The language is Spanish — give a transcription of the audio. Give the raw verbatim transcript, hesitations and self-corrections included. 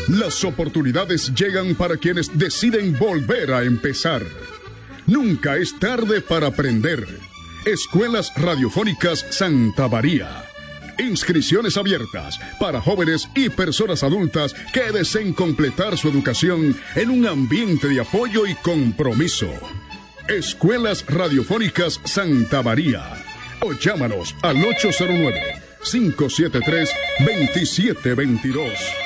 Las oportunidades llegan para quienes deciden volver a empezar. Nunca es tarde para aprender. Escuelas Radiofónicas Santa María. Inscripciones abiertas para jóvenes y personas adultas que deseen completar su educación en un ambiente de apoyo y compromiso. Escuelas Radiofónicas Santa María. O llámanos al ocho cero nueve, cinco siete tres, dos siete dos dos.